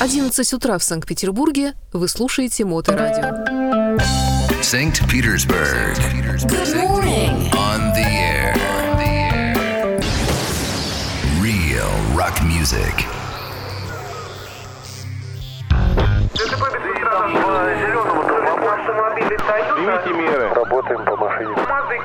11 утра в Санкт-Петербурге. Вы слушаете Моторадио. Санкт-Петербург. Good morning. On the air. Real rock music. Примите меры. Работаем по машине.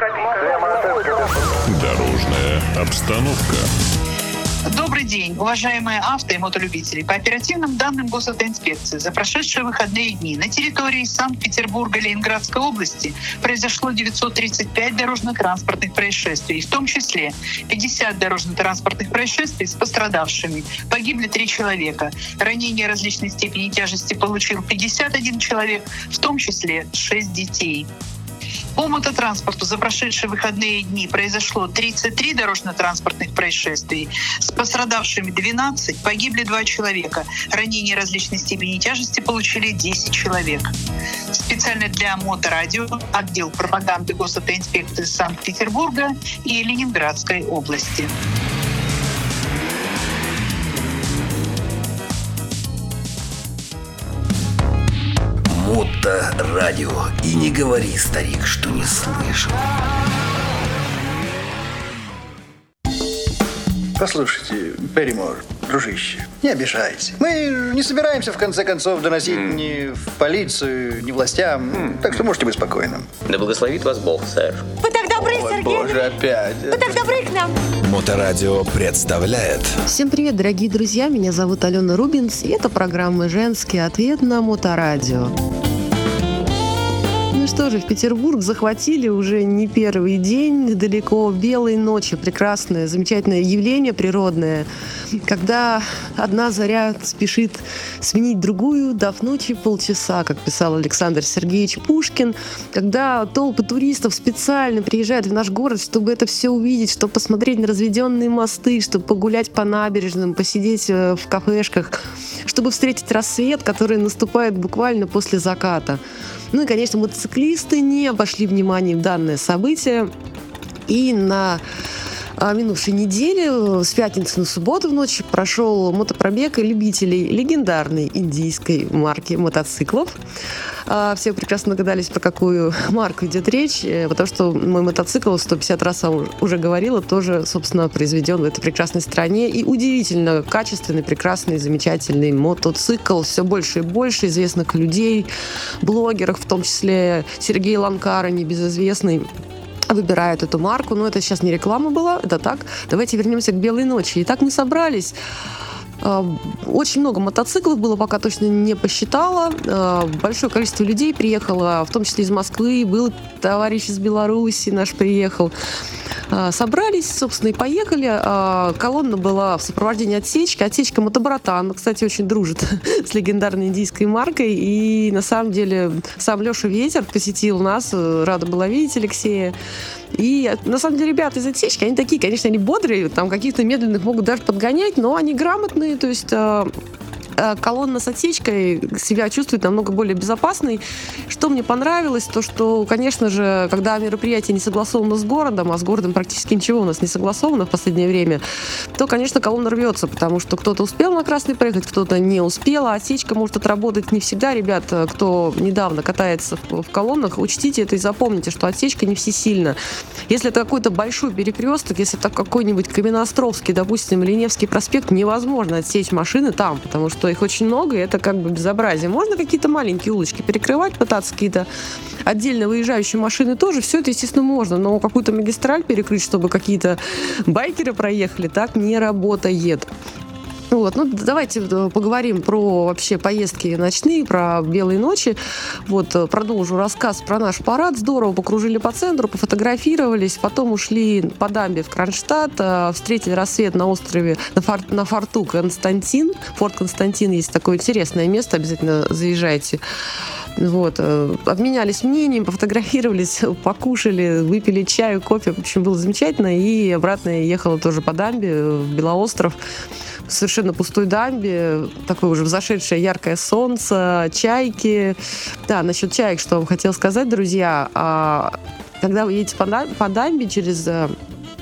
Дорожная обстановка. Добрый день, уважаемые авто- и мотолюбители. По оперативным данным Госавтоинспекции, за прошедшие выходные дни на территории Санкт-Петербурга и Ленинградской области произошло 935 дорожно-транспортных происшествий, в том числе 50 дорожно-транспортных происшествий с пострадавшими. Погибли 3 человека. Ранения различной степени тяжести получил 51 человек, в том числе 6 детей. По мототранспорту за прошедшие выходные дни произошло 33 дорожно-транспортных происшествий. С пострадавшими 12, погибли 2 человека. Ранения различной степени тяжести получили 10 человек. Специально для Моторадио отдел пропаганды Госавтоинспекции Санкт-Петербурга и Ленинградской области. Моторадио. И не говори, старик, что не слышал. Послушайте, Берримор, дружище, не обижайся. Мы не собираемся, в конце концов, доносить ни в полицию, ни властям. Так что можете быть спокойным. Да благословит вас Бог, сэр. Вы так добры, Сергей. Боже, опять. Вы так добры к нам. Моторадио представляет. Всем привет, дорогие друзья, меня зовут Алена Рубинс, и это программа «Женский ответ» на Моторадио. Ну что же, в Петербург захватили уже не первый день, далеко белой ночи. Прекрасное, замечательное явление природное, когда одна заря спешит сменить другую, дав ночи полчаса, как писал Александр Сергеевич Пушкин, когда толпы туристов специально приезжают в наш город, чтобы это все увидеть, чтобы посмотреть на разведенные мосты, чтобы погулять по набережным, посидеть в кафешках, чтобы встретить рассвет, который наступает буквально после заката. Ну и, конечно, мотоциклисты не обошли вниманием данное событие. И на минувшей неделе, с пятницы на субботу в ночь, прошел мотопробег любителей легендарной индийской марки мотоциклов. Все прекрасно догадались, про какую марку идет речь, потому что мой мотоцикл, 150 раз вам уже говорила, тоже, собственно, произведен в этой прекрасной стране. И удивительно качественный, прекрасный, замечательный мотоцикл. Все больше и больше известных людей, блогеров, в том числе Сергей Ланкара, небезызвестный, выбирают эту марку. Но это сейчас не реклама была, это так. Давайте вернемся к белой ночи. Итак, мы собрались. Очень много мотоциклов было, пока точно не посчитала. Большое количество людей приехало, в том числе из Москвы. Был товарищ из Беларуси наш приехал. Собрались, собственно, и поехали. Колонна была в сопровождении отсечки. Отсечка «Мотобратан», кстати, очень дружит с легендарной индийской маркой. И на самом деле сам Леша Ветер посетил нас. Рада была видеть Алексея. И на самом деле ребята из отсечки, они такие, конечно, они бодрые, там каких-то медленных могут даже подгонять, но они грамотные, то есть колонна с отсечкой себя чувствует намного более безопасной. Что мне понравилось, то что, конечно же, когда мероприятие не согласовано с городом, а с городом практически ничего у нас не согласовано в последнее время, то, конечно, колонна рвется, потому что кто-то успел на красный проехать, кто-то не успел, а отсечка может отработать не всегда. Ребят, кто недавно катается в колоннах, учтите это и запомните, что отсечка не всесильна. Если это какой-то большой перекресток, если это какой-нибудь Каменноостровский, допустим, или Невский проспект, невозможно отсечь машины там, потому что их очень много, и это как бы безобразие. Можно какие-то маленькие улочки перекрывать, пытаться какие-то отдельно выезжающие машины тоже, все это, естественно, можно, но какую-то магистраль перекрыть, чтобы какие-то байкеры проехали, так не работает. Вот, ну, давайте поговорим про вообще поездки ночные, про белые ночи. Вот, продолжу рассказ про наш парад. Здорово покружили по центру, пофотографировались, потом ушли по дамбе в Кронштадт, встретили рассвет на острове, на форту Константин. Форт Константин есть такое интересное место, обязательно заезжайте. Вот, обменялись мнением, пофотографировались, покушали, выпили чаю, кофе. В общем, было замечательно. И обратно я ехала тоже по дамбе в Белоостров. Совершенно пустой дамбе, такое уже взошедшее яркое солнце, чайки. Да, насчет чаек, что я вам хотела сказать, друзья. Когда вы едете по дамбе через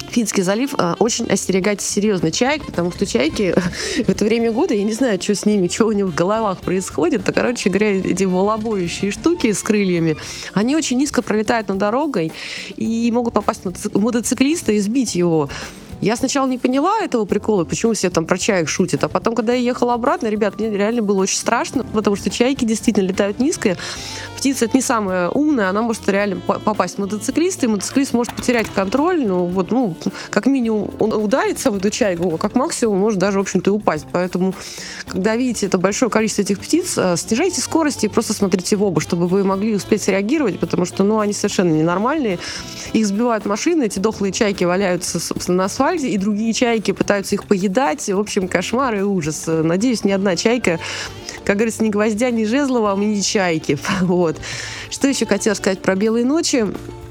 Финский залив, очень остерегайтесь серьезно чаек, потому что чайки в это время года, я не знаю, что с ними, что у них в головах происходит, то, короче говоря, эти волобоющие штуки с крыльями, они очень низко пролетают над дорогой и могут попасть на мотоциклиста и сбить его. Я сначала не поняла этого прикола, почему все там про чаек шутят, а потом, когда я ехала обратно, ребят, мне реально было очень страшно, потому что чайки действительно летают низко. Птица — это не самая умная, она может реально попасть в мотоциклиста, и мотоциклист может потерять контроль, как минимум он ударится в эту чайку, а как максимум может даже, в общем-то, и упасть. Поэтому, когда видите это большое количество этих птиц, снижайте скорость и просто смотрите в оба, чтобы вы могли успеть среагировать, потому что, они совершенно ненормальные. Их сбивают машины, эти дохлые чайки валяются, собственно, на асфальте, и другие чайки пытаются их поедать. В общем, кошмар и ужас. Надеюсь, ни одна чайка, как говорится, ни гвоздя, ни жезла вам и ни чайки. Вот. Что еще хотела сказать про белые ночи?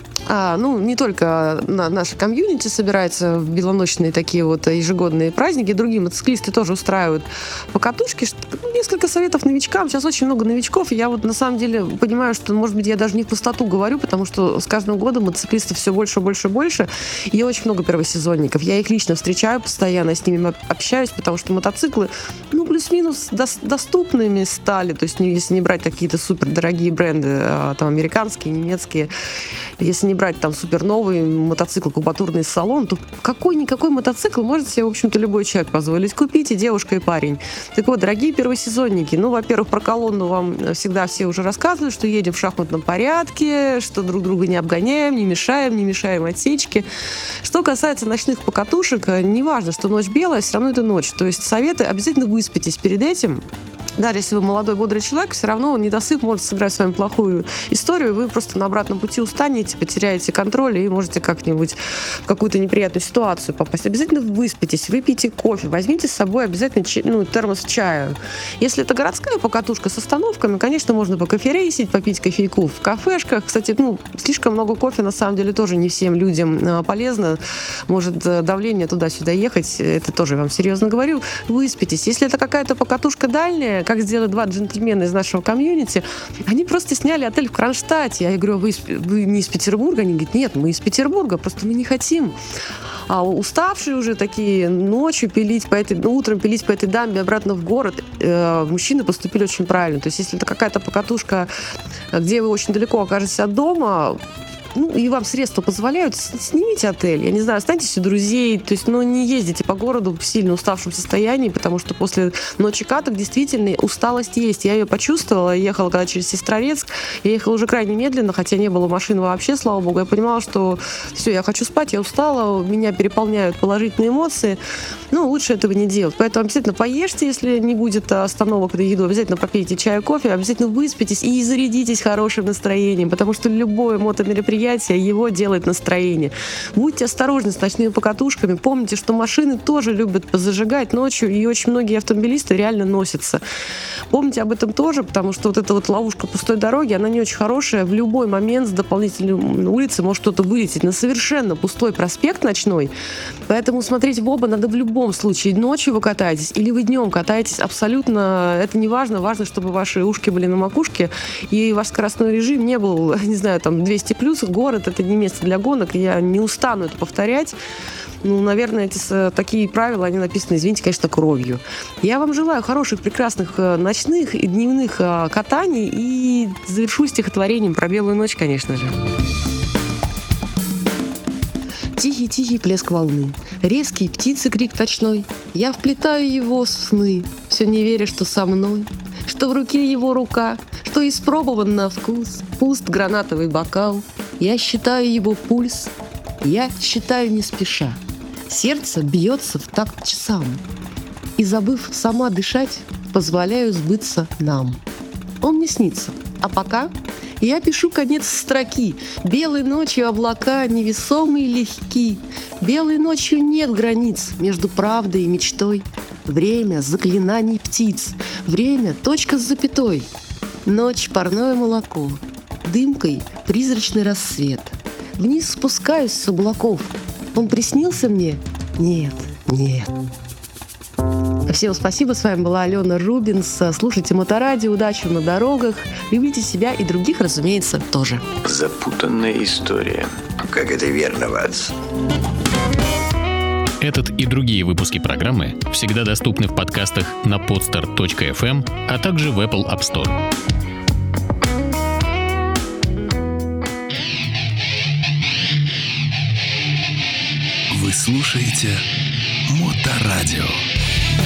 Не только наша комьюнити собирается в белоночные такие вот ежегодные праздники, другие мотоциклисты тоже устраивают покатушки. Несколько советов новичкам. Сейчас очень много новичков, и я на самом деле понимаю, что, может быть, я даже не в пустоту говорю, потому что с каждым годом мотоциклистов все больше, больше, больше, и очень много первосезонников. Я их лично встречаю постоянно, с ними общаюсь, потому что мотоциклы, плюс-минус доступными стали, то есть если не брать какие-то супердорогие бренды, там, американские, немецкие, если не брать там супер новый мотоцикл, кубатурный салон, то какой-никакой мотоцикл может себе, в общем-то, любой человек позволить купить, и девушка, и парень. Так вот, дорогие первосезонники, во-первых, про колонну вам всегда все уже рассказывают, что едем в шахматном порядке, что друг друга не обгоняем, не мешаем отсечки. Что касается ночных покатушек, неважно, что ночь белая, все равно это ночь. То есть советы: обязательно выспитесь перед этим. Даже если вы молодой, бодрый человек, все равно недосып может сыграть с вами плохую историю, вы просто на обратном пути устанете, потеряете контроль и можете как-нибудь в какую-то неприятную ситуацию попасть. Обязательно выспитесь, выпейте кофе, возьмите с собой обязательно термос чая. Если это городская покатушка с остановками, конечно, можно покоферейсить, попить кофейку в кафешках. Кстати, слишком много кофе, на самом деле, тоже не всем людям полезно. Может давление туда-сюда ехать, это тоже я вам серьезно говорю. Выспитесь. Если это какая-то покатушка дальняя, как сделали два джентльмена из нашего комьюнити, они просто сняли отель в Кронштадте. Я говорю: вы не из Петербурга? Они говорят: нет, мы из Петербурга, просто мы не хотим. А уставшие уже такие ночью утром пилить по этой дамбе обратно в город, мужчины поступили очень правильно. То есть если это какая-то покатушка, где вы очень далеко окажетесь от дома, и вам средства позволяют, снимите отель. Я не знаю, останьтесь у друзей. То есть, не ездите по городу в сильно уставшем состоянии, потому что после ночи каток действительно усталость есть. Я ее почувствовала. Я ехала когда через Сестрорецк. Я ехала уже крайне медленно, хотя не было машин вообще, слава богу. Я понимала, что все, я хочу спать, я устала, меня переполняют положительные эмоции. Лучше этого не делать. Поэтому обязательно поешьте, если не будет остановок на еду. Обязательно попейте чай, кофе, обязательно выспитесь и зарядитесь хорошим настроением, потому что любое мотомероприятие, его делает настроение. Будьте осторожны с ночными покатушками. Помните, что машины тоже любят позажигать ночью, и очень многие автомобилисты реально носятся. Помните об этом тоже, потому что вот эта вот ловушка пустой дороги, она не очень хорошая. В любой момент с дополнительной улицы может кто-то вылететь на совершенно пустой проспект ночной. Поэтому смотреть в оба надо в любом случае. Ночью вы катаетесь или вы днем катаетесь, абсолютно это не важно. Важно, чтобы ваши ушки были на макушке, и ваш скоростной режим не был, 200+. Город — это не место для гонок, и я не устану это повторять. Наверное, такие правила, они написаны, извините, конечно, кровью. Я вам желаю хороших, прекрасных ночных и дневных катаний, и завершу стихотворением про белую ночь, конечно же. Тихий-тихий плеск волны, резкий птицы крик ночной. Я вплетаю его в сны, все не веря, что со мной, что в руке его рука, что испробован на вкус пуст гранатовый бокал. Я считаю его пульс, я считаю не спеша. Сердце бьется в такт часам, и, забыв сама дышать, позволяю сбыться нам. Он мне снится, а пока я пишу конец строки. Белой ночью облака невесомые и легки. Белой ночью нет границ между правдой и мечтой. Время заклинаний птиц, время точка с запятой. Ночь — парное молоко, дымкой призрачный рассвет. Вниз спускаюсь с облаков. Он приснился мне? Нет. Всем спасибо. С вами была Алена Рубинс. Слушайте Моторадио. Удачи на дорогах. Любите себя и других, разумеется, тоже. Запутанная история. Как это верно, Ватс? Этот и другие выпуски программы всегда доступны в подкастах на podstar.fm, а также в Apple App Store. Вы слушаете Моторадио.